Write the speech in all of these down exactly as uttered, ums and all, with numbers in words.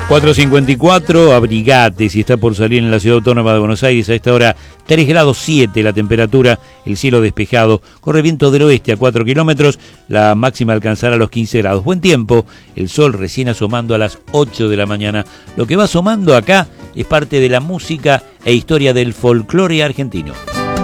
cuatro cincuenta y cuatro, abrigate si está por salir en la ciudad autónoma de Buenos Aires. A esta hora tres grados siete la temperatura, el cielo despejado, corre viento del oeste a cuatro kilómetros, la máxima alcanzará los quince grados. Buen tiempo, el sol recién asomando a las ocho de la mañana. Lo que va asomando acá es parte de la música e historia del folclore argentino.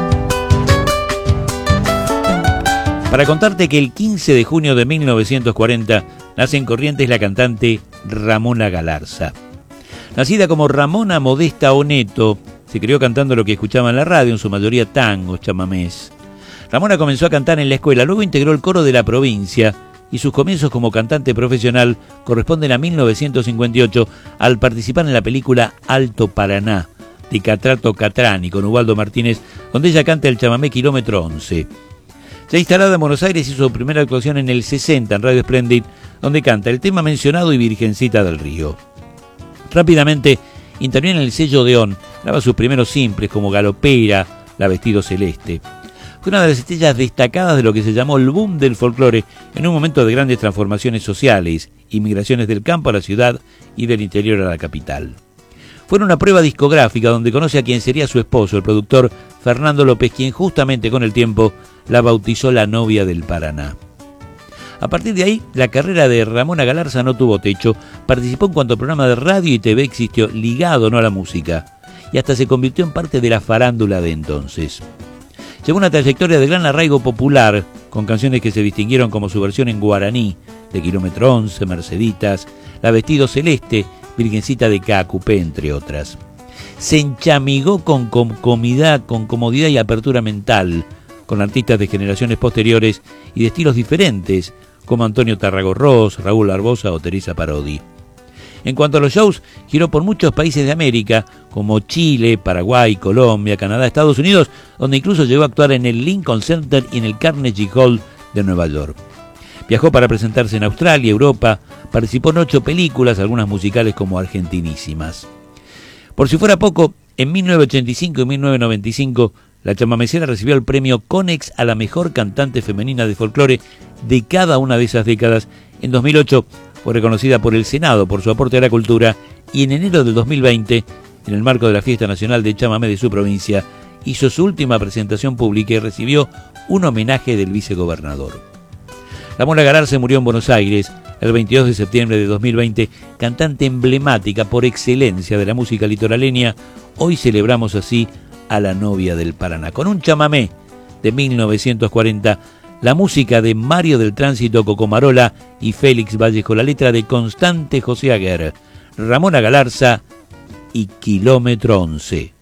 Para contarte que el quince de junio de mil novecientos cuarenta nace en Corrientes la cantante Ramona Galarza. Nacida como Ramona Modesta Oneto, se crió cantando lo que escuchaba en la radio, en su mayoría tangos, chamamés. Ramona comenzó a cantar en la escuela, luego integró el coro de la provincia y sus comienzos como cantante profesional corresponden a mil novecientos cincuenta y ocho al participar en la película Alto Paraná de Catrato Catrani con Ubaldo Martínez, donde ella canta el chamamé Kilómetro once. Ya instalada en Buenos Aires, hizo su primera actuación en el sesenta en Radio Splendid, donde canta el tema mencionado y Virgencita del Río. Rápidamente interviene en el sello Odeón, graba sus primeros simples como Galopera, La Vestido Celeste. Fue una de las estrellas destacadas de lo que se llamó el boom del folclore en un momento de grandes transformaciones sociales, inmigraciones del campo a la ciudad y del interior a la capital. Fue en una prueba discográfica donde conoce a quien sería su esposo, el productor Fernando López, quien justamente con el tiempo la bautizó la novia del Paraná. A partir de ahí, la carrera de Ramona Galarza no tuvo techo, participó en cuanto programa de radio y T V existió, ligado no a la música, y hasta se convirtió en parte de la farándula de entonces. Llevó una trayectoria de gran arraigo popular, con canciones que se distinguieron como su versión en guaraní, de Kilómetro once, Merceditas, La Vestido Celeste, Virgencita de Caacupé, entre otras. Se enchamigó con, con, comida, con comodidad y apertura mental, con artistas de generaciones posteriores y de estilos diferentes, como Antonio Tarragorros, Raúl Barbosa o Teresa Parodi. En cuanto a los shows, giró por muchos países de América, como Chile, Paraguay, Colombia, Canadá, Estados Unidos, donde incluso llegó a actuar en el Lincoln Center y en el Carnegie Hall de Nueva York. Viajó para presentarse en Australia, Europa, participó en ocho películas, algunas musicales como Argentinísimas. Por si fuera poco, en mil novecientos ochenta y cinco y mil novecientos noventa y cinco, la chamamecera recibió el premio Conex a la mejor cantante femenina de folclore de cada una de esas décadas. En dos mil ocho fue reconocida por el Senado por su aporte a la cultura y en enero del dos mil veinte, en el marco de la Fiesta Nacional de Chamamé de su provincia, hizo su última presentación pública y recibió un homenaje del vicegobernador. Ramona Galarza murió en Buenos Aires el veintidós de septiembre de dos mil veinte, cantante emblemática por excelencia de la música litoraleña. Hoy celebramos así a la novia del Paraná, con un chamamé de mil novecientos cuarenta, la música de Mario del Tránsito Cocomarola y Félix Vallejo, la letra de Constante José Aguer, Ramona Galarza y Kilómetro once.